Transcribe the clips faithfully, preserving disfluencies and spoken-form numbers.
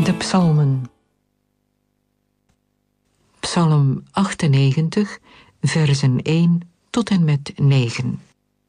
De psalmen. Psalm achtennegentig, versen één tot en met negen.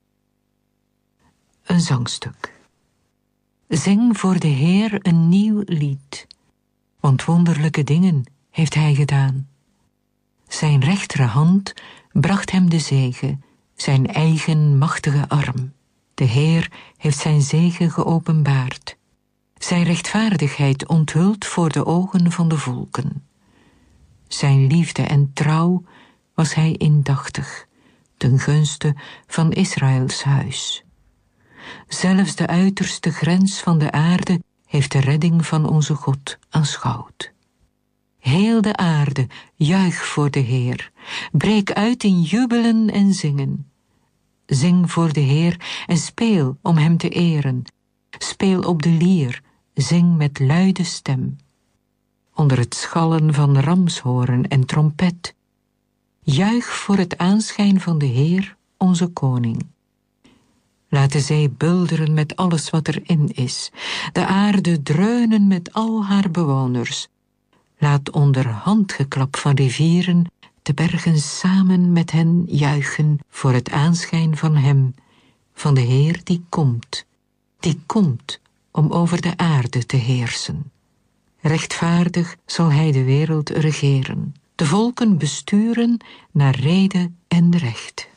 Een zangstuk. Zing voor de Heer een nieuw lied, want wonderlijke dingen heeft Hij gedaan. Zijn rechtere hand bracht hem de zege, zijn eigen machtige arm. De Heer heeft zijn zegen geopenbaard, zijn rechtvaardigheid onthuld voor de ogen van de volken. Zijn liefde en trouw was Hij indachtig, ten gunste van Israëls huis. Zelfs de uiterste grens van de aarde heeft de redding van onze God aanschouwd. Heel de aarde, juich voor de Heer, breek uit in jubelen en zingen. Zing voor de Heer en speel om Hem te eren. Speel op de lier, zing met luide stem. Onder het schallen van ramshoorn en trompet. Juich voor het aanschijn van de Heer, onze koning. Laat de zee bulderen met alles wat erin is, de aarde dreunen met al haar bewoners. Laat onder handgeklap van rivieren de bergen samen met hen juichen voor het aanschijn van Hem, van de Heer die komt, die komt om over de aarde te heersen. Rechtvaardig zal Hij de wereld regeren, de volken besturen naar rede en recht.